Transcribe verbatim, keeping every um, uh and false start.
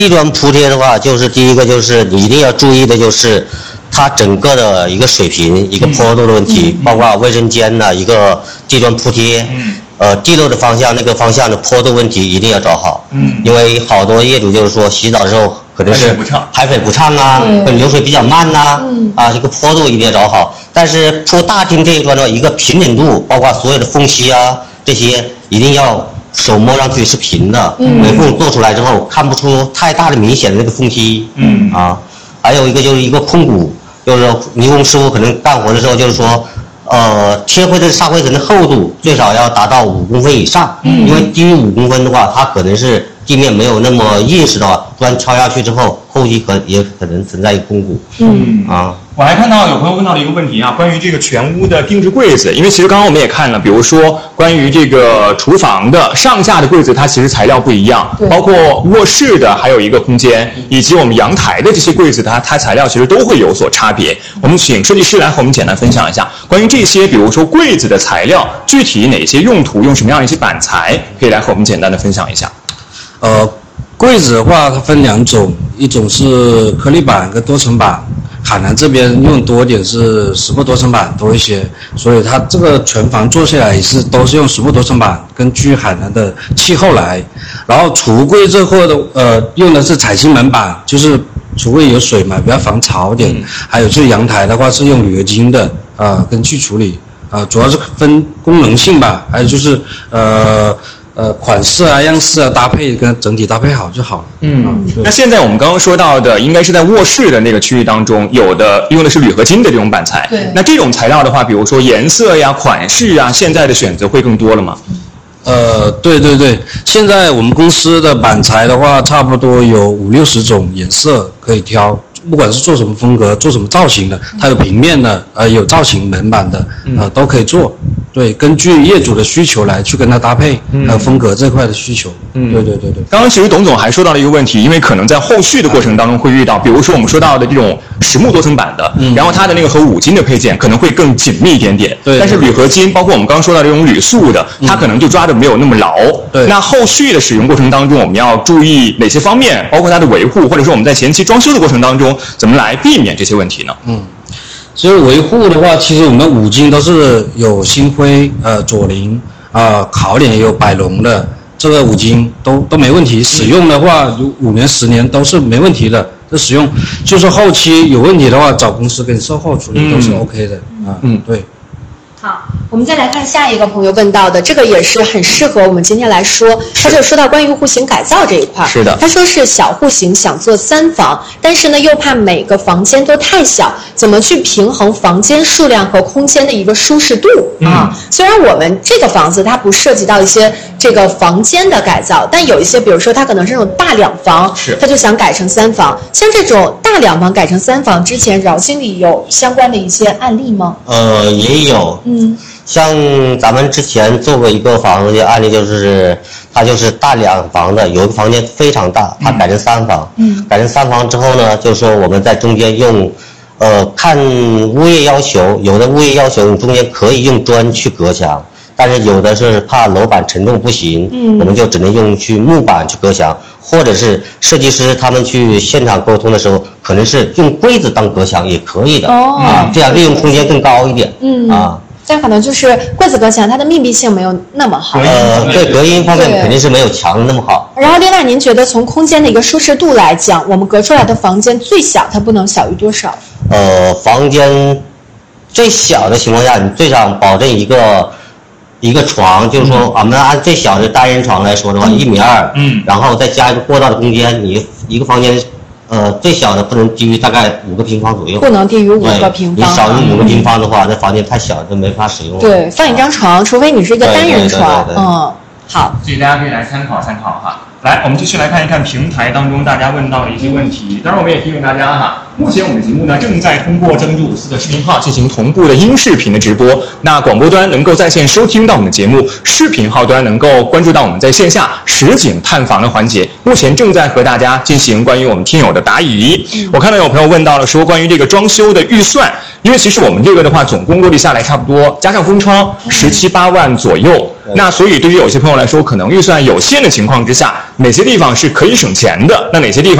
地砖铺贴的话，就是第一个就是你一定要注意的就是它整个的一个水平、一个坡度的问题，嗯、包括卫生间的一个地砖铺贴，嗯、呃地漏的方向那个方向的坡度问题一定要找好。嗯，因为好多业主就是说洗澡的时候可能是排水不畅啊，或者流水比较慢呐、啊，嗯、啊这个坡度一定要找好。但是铺大厅这一端的一个平整度，包括所有的缝隙啊这些一定要。手摸上去是平的，嗯，围缝做出来之后看不出太大的明显的那个缝隙，嗯啊，还有一个就是一个空鼓，就是说泥工师傅可能干活的时候就是说，呃，贴灰的砂灰层的厚度最少要达到五公分以上，嗯，因为低于五公分的话，它可能是地面没有那么硬实的话，砖敲下去之后，后期可也可能存在一个空鼓，嗯啊。 我还看到有朋友问到了一个问题啊，关于这个全屋的定制柜子，因为其实刚刚我们也看了，比如说关于这个厨房的上下的柜子，它其实材料不一样，包括卧室的还有一个空间，以及我们阳台的这些柜子，它它材料其实都会有所差别。我们请设计师来和我们简单分享一下关于这些，比如说柜子的材料，具体哪些用途，用什么样的一些板材，可以来和我们简单的分享一下。 呃，柜子的话，它分两种，一种是颗粒板跟多层板。海南这边用多点是实木多层板多一些，所以它这个全房做下来也是都是用实木多层板，根据海南的气候来。然后橱柜这块的呃用的是彩芯门板，就是橱柜有水嘛，比较防潮点。嗯、还有就是阳台的话是用铝合金的，呃根据处理，呃主要是分功能性吧，还有就是呃。呃，款式啊、样式啊，搭配跟整体搭配好就好了。 嗯，啊、那现在我们刚刚说到的，应该是在卧室的那个区域当中，有的用的是铝合金的这种板材。对。那这种材料的话，比如说颜色呀、款式啊，现在的选择会更多了吗？ 呃，对对对，现在我们公司的板材的话，差不多有五六十种颜色可以挑。不管是做什么风格、做什么造型的，它有平面的，呃，有造型门板的，呃，都可以做。对，根据业主的需求来去跟它搭配，嗯、还有风格这块的需求。嗯，对对对对。 刚刚其实董总还说到了一个问题，因为可能在后续的过程当中会遇到，比如说我们说到的这种实木多层板的，嗯、然后它的那个和五金的配件可能会更紧密一点点。对。但是铝合金，包括我们刚刚说到这种铝塑的，它可能就抓的没有那么牢。对。那后续的使用过程当中，我们要注意哪些方面？包括它的维护，或者说我们在前期装修的过程当中，怎么来避免这些问题呢？ 嗯。所以维护的话，其实我们五金都是有星辉、呃左菱啊、考点也有百龙的，这个五金都都没问题。使用的话，五年、十年都是没问题的。这使用就是后期有问题的话，找公司跟售后处理都是 OK 的、嗯、啊。嗯，对。 好，我们再来看下一个朋友问到的，这个也是很适合我们今天来说。他就说到关于户型改造这一块，是的，他说是小户型想做三房，但是呢又怕每个房间都太小，怎么去平衡房间数量和空间的一个舒适度、嗯、啊？虽然我们这个房子它不涉及到一些这个房间的改造，但有一些，比如说它可能是那种大两房，是，他就想改成三房。像这种大两房改成三房之前，饶经理有相关的一些案例吗？ 呃，也有。嗯，像咱们之前做过一个房子的案例，就是它就是大两房的，有一个房间非常大，它改成三房。嗯，改成三房之后呢，就是说我们在中间用，呃，看物业要求，有的物业要求你中间可以用砖去隔墙，但是有的是怕楼板承重不行，嗯，我们就只能用去木板去隔墙，或者是设计师他们去现场沟通的时候，可能是用柜子当隔墙也可以的。哦，啊，这样利用空间更高一点。嗯啊。 这样可能就是柜子隔墙，它的密闭性没有那么好。 呃，对，隔音方面肯定是没有墙那么好。 然后，另外，您觉得从空间的一个舒适度来讲，我们隔出来的房间最小它不能小于多少？ 呃，房间最小的情况下，你最少保证一个一个床，就是说，嗯、我们按最小的单人床来说的话，一、嗯、米二，嗯，然后再加一个过道的空间，你一个房间。呃，最小的不能低于大概五个平方左右， 不能低于五个平方。 你少于五个平方的话，那房间太小，就没法使用了。 对，放一张床，除非你是一个单人床。对对对对嗯，好， 所以大家可以来参考参考哈。来，我们继续来看一看平台当中大家问到的一些问题。当然，我们也提醒大家哈， 目前我们的节目呢正在通过正主五四的视频号进行同步的音视频的直播，那广播端能够在线收听到我们的节目，视频号端能够关注到我们在线下实景探访的环节。目前正在和大家进行关于我们听友的答疑。我看到有朋友问到了说关于这个装修的预算，因为其实我们这个的话总共落地下来差不多加上封窗十七八万左右。那所以对于有些朋友来说，可能预算有限的情况之下，哪些地方是可以省钱的，那哪些地方